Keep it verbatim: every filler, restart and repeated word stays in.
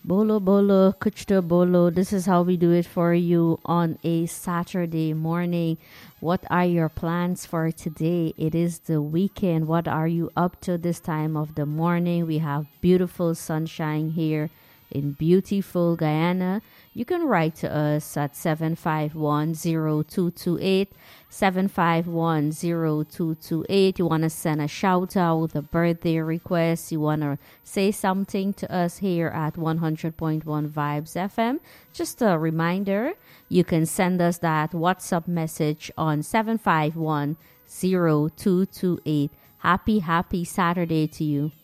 Bolo Bolo, Kuchta Bolo. This is how we do it for you on a Saturday morning. What are your plans for today? It is the weekend. What are you up to this time of the morning? We have beautiful sunshine here in beautiful Guyana. You can write to us at seven five one, zero two two eight, seven five one, zero two two eight. You want to send a shout out, a birthday request. You want to say something to us here at one hundred point one Vibes F M. Just a reminder, you can send us that WhatsApp message on seven five one, zero two two eight. Happy, happy Saturday to you.